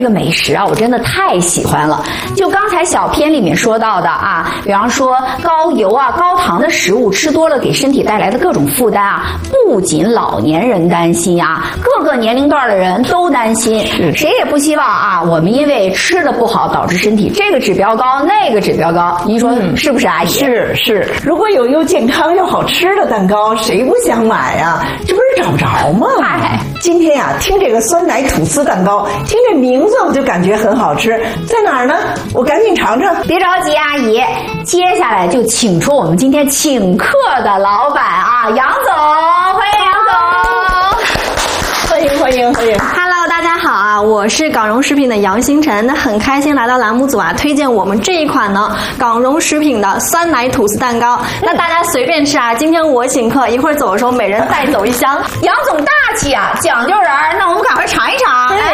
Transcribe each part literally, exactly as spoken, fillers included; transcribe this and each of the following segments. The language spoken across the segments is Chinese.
这个美食啊，我真的太喜欢了。就刚才小片里面说到的啊，比方说高油啊、高糖的食物吃多了给身体带来的各种负担啊，不仅老年人担心啊，各个年龄段的人都担心。谁也不希望啊，我们因为吃的不好导致身体这个指标高那个指标高。您说是不是，阿姨？ 是是，如果有又健康又好吃的蛋糕，谁不想买啊？这不是找不着吗？ 哎， 今天呀、啊，听这个酸奶吐司蛋糕，听这名字我就感觉很好吃，在哪儿呢？我赶紧尝尝。 别着急，阿姨，接下来就请出我们今天请客的老板啊，杨总，欢迎杨总， 欢迎欢迎欢迎。 Hello， 大家好啊，我是港荣食品的杨星辰，那很开心来到栏目组啊，推荐我们这一款呢港荣食品的酸奶吐司蛋糕。那大家随便吃啊，今天我请客，一会儿走的时候每人带走一箱。 杨总大气啊，讲究人，那我们赶快尝一尝。哎。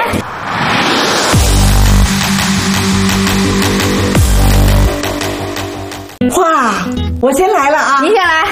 哇，我先来了啊！ 您先来。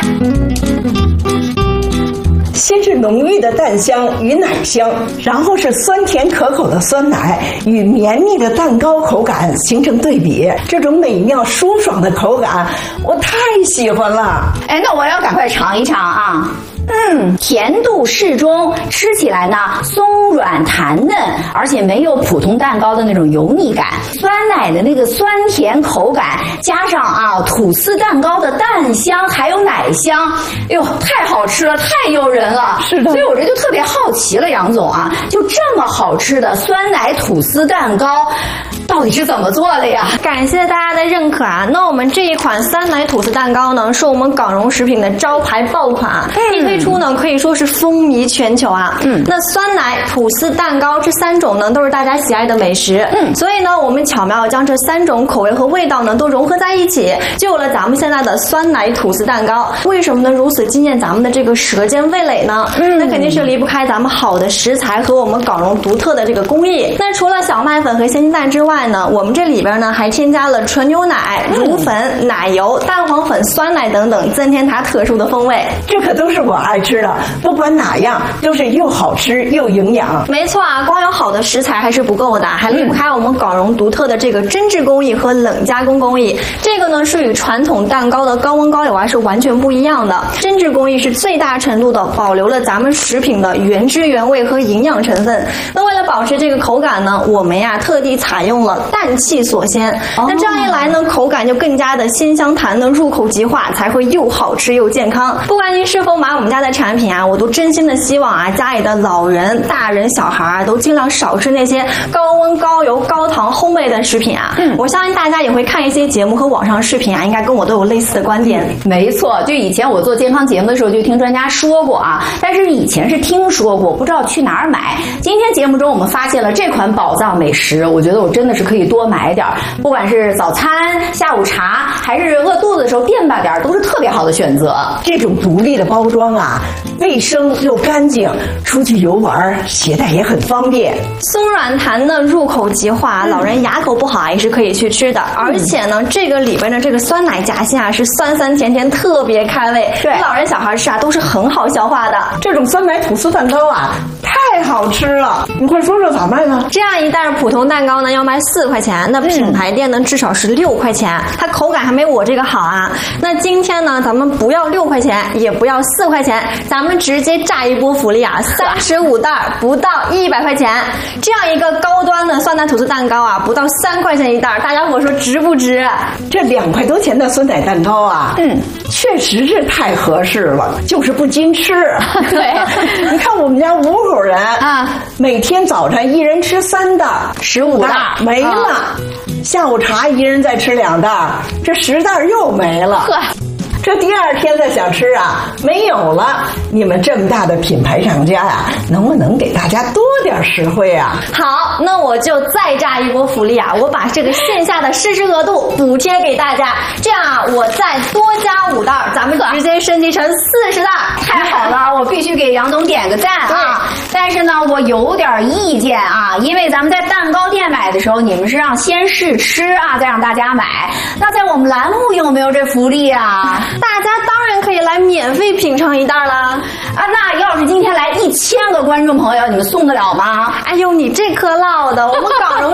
先是浓郁的蛋香与奶香，然后是酸甜可口的酸奶与绵密的蛋糕口感形成对比，这种美妙舒爽的口感，我太喜欢了。 哎，那我要赶快尝一尝啊！嗯，甜度适中，吃起来呢松软弹嫩，而且没有普通蛋糕的那种油腻感。酸奶的那个酸甜口感，加上啊吐司蛋糕的蛋香还有奶香，哎呦，太好吃了，太诱人了。 是的， 所以我这就特别好奇了，杨总啊，就这么好吃的酸奶吐司蛋糕，到底是怎么做的呀？ 感谢大家的认可啊！那我们这一款酸奶吐司蛋糕呢，是我们港荣食品的招牌爆款啊！一推出呢，可以说是风靡全球啊。嗯，那酸奶、吐司、蛋糕这三种呢，都是大家喜爱的美食。嗯，所以呢，我们巧妙将这三种口味和味道呢，都融合在一起，就有了咱们现在的酸奶吐司蛋糕。为什么呢？如此惊艳咱们的这个舌尖味蕾呢？嗯，那肯定是离不开咱们好的食材和我们港荣独特的这个工艺。那除了小麦粉和鲜鸡蛋之外呢，我们这里边呢还添加了纯牛奶、乳粉、奶油、蛋黄粉、酸奶等等，增添它特殊的风味。 这可都是我爱吃的，不管哪样都是又好吃又营养。 没错啊，光有好的食材还是不够的，还离不开我们港荣独特的这个针制工艺和冷加工工艺。这个呢是与传统蛋糕的高温高油啊是完全不一样的。针制工艺是最大程度的保留了咱们食品的原汁原味和营养成分。那为了保持这个口感呢，我们呀特地采用了氮气锁鲜。哦、那这样一来呢，口感就更加的鲜香弹嫩，入口即化，才会又好吃又健康。不管您是否买我们家的产品啊，我都真心的希望啊，家里的老人、大人、小孩啊，都尽量少吃那些高温、高油、高糖烘焙的食品啊。嗯，我相信大家也会看一些节目和网上视频啊，应该跟我都有类似的观点。 没错，就以前我做健康节目的时候，就听专家说过啊，但是以前是听说过，不知道去哪儿买。今天节目中我们发现了这款宝藏美食，我觉得我真的是可以多买点，不管是早餐、下午茶，还是饿肚子的时候垫吧点，都是特别好的选择。 这种独立的包装啊，卫生又干净，出去游玩携带也很方便。 松软弹嫩，入口即化，嗯、老人牙口不好也是可以去吃的。而且呢，这个里边的这个酸奶夹心啊，是酸酸甜甜，特别开胃。对，老人小孩吃啊都是很好消化的。 这种酸奶吐司蛋糕啊，太好吃了！你快说说咋卖呢？ 这样一袋普通蛋糕呢要卖四块钱，那品牌店呢至少是六块钱，它口感还没我这个好啊。那今天呢，咱们不要六块钱，也不要四块钱，咱们直接炸一波福利啊，三十五袋不到一百块钱，这样一个高端的酸奶吐司蛋糕啊，不到三块钱一袋，大家伙说值不值？ 这两块多钱的酸奶蛋糕啊，嗯，确实是太合适了，就是不经吃。 对， 你看我们家五口人啊，每天早晨一人吃三袋， 十五袋没了。啊、下午茶一人再吃两袋，这十袋又没了。呵。这第二天再想吃啊，没有了。你们这么大的品牌商家呀、啊，能不能给大家多点实惠啊？ 好，那我就再炸一波福利啊！我把这个线下的试吃额度补贴给大家，这样啊，我再多加五袋，咱们直接升级成四十袋。 太好了，我必须给杨总点个赞啊！但是呢，我有点意见啊，因为咱们在蛋糕店买的时候，你们是让先试吃啊，再让大家买。那在我们栏目有没有这福利啊？ 大家当然可以来免费品尝一袋啦！ 啊，那要是今天来一千个观众朋友，你们送得了吗？ 哎呦，你这颗烙的，我们港荣